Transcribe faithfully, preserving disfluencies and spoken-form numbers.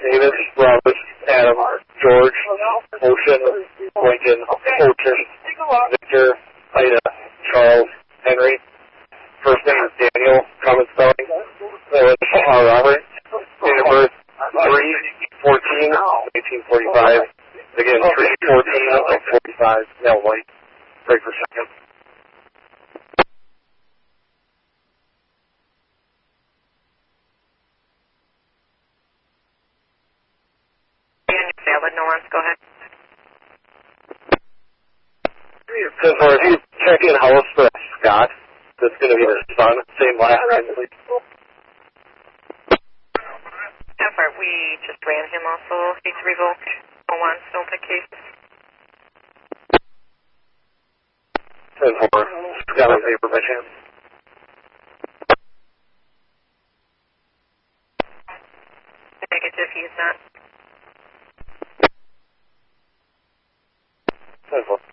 Davis, Robert, Adam, George, Ocean, Lincoln, Ocean, Victor, Ida, Charles, Henry. First name is Daniel, common spelling. Uh, Robert, date of birth, three fourteen nineteen forty-five. Again, three fourteen forty-five. Now white. Break for a second. Valid, no one's, go ahead. So far, if you check in house for Scott, that's going to be the son, same last name, please. How far? We just ran him also. He's revoked. No one, still take cases. ten four. Scott on paper by chance. Negative, he's not. ten four.